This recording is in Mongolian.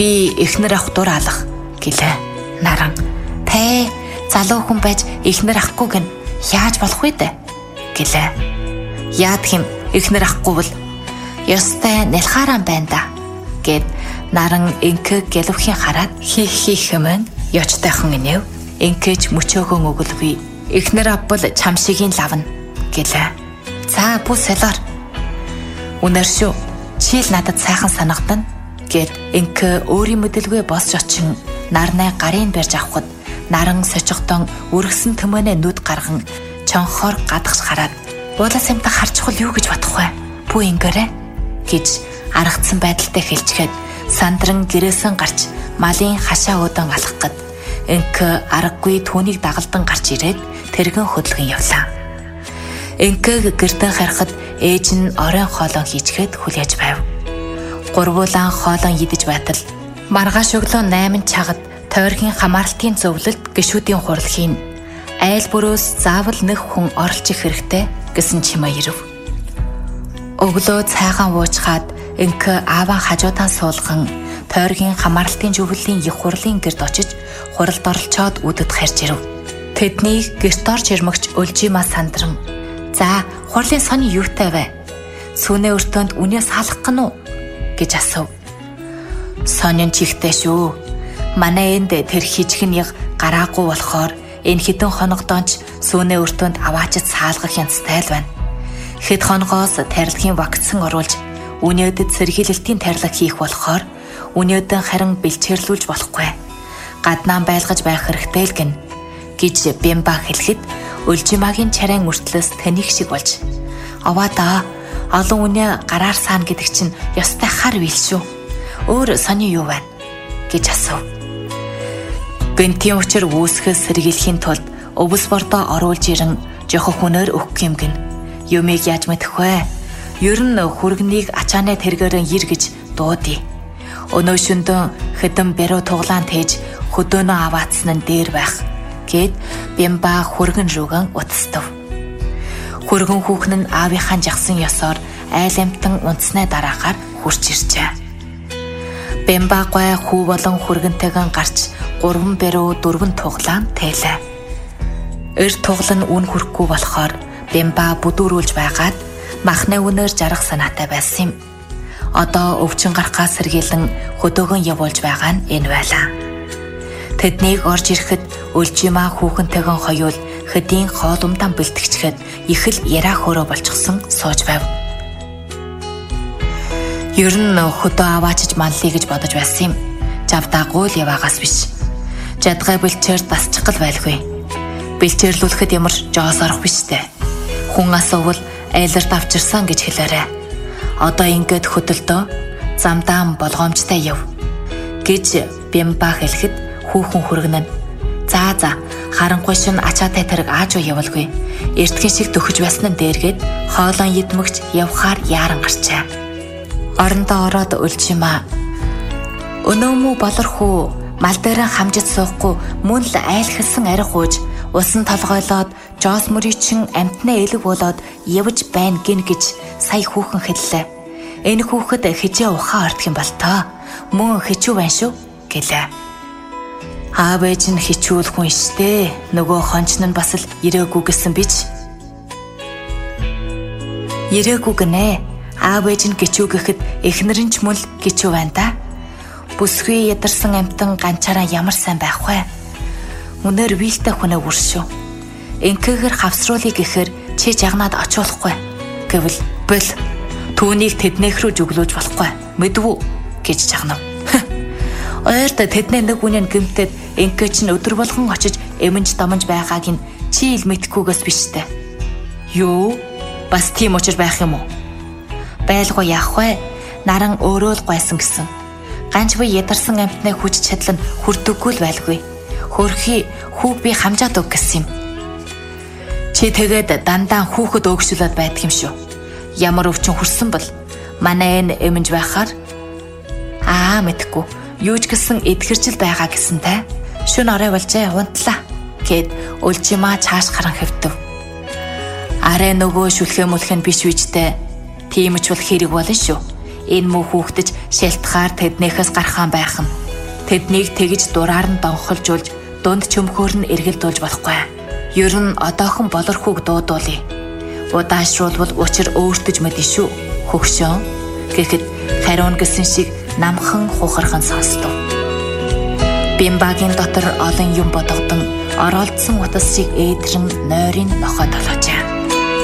Би эхнэр ах дур алах гэлээ. Наран тэ залуу хүн байж эхнэр ахгүй гэн яаж болох вэ дээ гэлээ. Яад хэм эхнэр ахгүй бол ёстой нэлхааран байна да гэд наран инкэг гэлвхийн хараад хийх хэмээн ёчтойхон инэв. Инкэж мөчөөгөн өгөлгүй эхнэр авбал чамшигийн лавна гэлээ. За бүү солоор. Үнэр шүү. Чийл надад сайхан санагдана гэд инкэ өөрийн мэдлгүй босч очин нарнаа гарын барьж авахд наран сочигдон үргэсэн төмөнөө нүд гарган чонхоор гадагш хараад уулаа самтаа харчихвал юу гэж бодох вэ? Бүү ингэрэ гэж аргацсан байдалтай хэлчихэд сандран гэрээсэн гарч малын хашаа өдөн алах гэд инкэ аргагүй түүнийг дагалдан гарч ирээд тэргэн хөдөлгөн явлаа. Инкэг гэртэн харахад ээж нь оройн хоолон хийчгээд хүлээж байв. Гурвуулан хоолон идэж байтал маргааш өглөө 8 цагт тойргийн хамаарлтын зөвлөлд гишүүдийн хурлахын айл бүрөөс заавал нэг хүн оролж их хэрэгтэй гэсэн чимээ ирв. Өглөө цайгаан уучгаад инкэ ааваа хажуудан суулган тойргийн хамаарлтын зөвлөлийн их хурлын гэрд очиж хуралд оролцоод үдэд харж ирв. Тэднийг гэрт орж ирмэгч Өлжимаа сандран "За, хурлын сони юутай вэ? Сүүнээ өртөөнд үнээ салах гэнэ үү?" гэж асуув. "Сонин чихтэй шүү. Манай энд тэр хижигэн яг гараагүй болохоор энэ хідэн хоногдоонч сүүнээ өртөөнд аваачид саалгах янзтай л байна. Хэд хоногоос тарилгын вакцин оруулж үнээдэд сэргийлэлтийн тарилга хийх болохоор үнээдэн харин бэлчээрлүүлж болохгүй. Гаднаа байлгаж байх хэрэгтэй л гэн" гэж Бямба хэлэхэд Өлжимаагийн чарайн өртлөөс таних шиг болж "Аваа да, олон үнэ гараар саана гэдэг чинь ёстой хар вил шүү. Өөр сони юу байна?" гэж асуув. Гэнтийн учир үүсгэс сэргийлэхийн тулд өвс бордоо оруулж ирэн жохох хүнээр өгөх юм гин. Юмыг яаж мэдэх вэ? Ер нь хүргэнийг ачаанаа тэргээрэн ир гэж дуудъя. Өнөө шөндөн хэдэн бэрөө туглаан тээж хөдөөнөө аваацсан нь дээр байх гэд Бямба хүргэн рүүгэн утастав. Хүргэн хүүхэн нь аавынхаа жагсан ёсоор айл амтан унтсны дараагаар хурч иржээ. Бямба гой хүү болон хүргэнтэйгэн гарч 3 бэрөө 4 туглаан тээлээ. Эрт туглан үн хүрхгүй болохоор Бямба бүдүүрүүлж байгаад махны үнээр жарах санаатай байсан юм. Одоо өвчин гарахаа сэргийлэн хөдөөгөн явуулж байгаа нь энэ байлаа. Тэднийг орж ирэхэд Өлжимаа хүүхэнтэйгэн хоёул хэдийн хоолумдан бэлтгэжхэд их л яраа хөөрөө болчихсон сууж байв. Ер нь хөдөө аваачиж манлий гэж бодож байсан юм. Жавдаагүй л яваагаас биш. Жадгай бэлчээр дасчихгал байлгүй. Бэлчээрлүүлэхэд ямар жоос орох биштэй. Хүн асуувал айларт авчирсан гэж хэлээрэ. Одоо ингээд хөдөлтөө замдаан болгоомжтой яв гэж Бямба хэлэхэд хүүхэн хүргэнэ. За харанхуй шин ачаатай тэрэг ааж уу явуулгүй. Эртхэн шиг дөхөж байсан нь дээргээд хоолон идмэгч явхаар яаран гарчаа. Орондоо ороод Өлжимаа "Өнөө мүү болорх уу? Мал дээрээ хамжиж суухгүй мөн л айлхэлсэн арх ууж усан толгойлоод жоос мөрийн амтнаа элэг болоод явж байна гин гэж сая хүүхэн хэллээ. Энэ хүүхэд хижээ ухаан ортох юм бол тоо мөн хичүү байна шүү" гэлээ. Аав ээж нь хичүүл хүн штэ. Нөгөө хонч нь бас л ирээгүй гэсэн бич. Ирээгүй гэнэ. Аав ээж нь гिचүү гэхэд эхнэр нь ч мөн л гिचүү байна да. Бүсгүй ядарсан амтан ганчаараа ямар сайн байх вэ? Үнээр вилтэй хүнээ үршүү. Инкэгээр хавсруулъя гэхээр чи жагнаад очиулахгүй гэвэл бэл түүнийг тэднийх рүү жүглөөж болохгүй. Мэдвүү гэж жагнав. Ойрт тэдний нэг үнэн гэмтээд инкэ чинь өдөр болгон очиж эмэнж домонж байгааг нь чи ил мэдхгүйгээс биштэй. Юу? Бас тийм учир байх юм уу? Байлгүй яах вэ? Наран өөрөө л гойсон гэсэн. Ганч буй ядарсан амтнаа хүч чадал нь хүрдэггүй л байлгүй. Хөрхи хүүг би хамжаад өг гэсэн юм. Чи тэгээд дандаа хүүхэд өөгшүүлээд байдаг юм шүү. Ямар өвчин хүрсэн бол манай энэ эмэнж байхаар мэдгүй. Юу ч гэсэн эдгэрчл байгаа гэсэнтэй. Шүн орой болжээ унтлаа гэд Өлжимаа цааш харан хэвдэв. Арай нөгөө шүлхээ мүлхэн биш үжтэй. Тийм ч бол хэрэг болно шүү. энэ муу хүүхдэж шилтгахаар тэднийхээс гарахаан байх нь. Тэднийг тэгж дураар нь донхолжуулж дунд чөмхөөр нь эргэлдүүлж болохгүй. Ер нь одоохон болорхүүг дуудуулъя. Удаашруулбал учир өөртөж мэдэн шүү. Хөгшөө гэхэд хариун гэсэн шиг намхан хухархан сонстов. Бимбагийн дотор олон юм бодогдсон оролцсон утас шиг ээдрэн нойрын нохой толгожээ.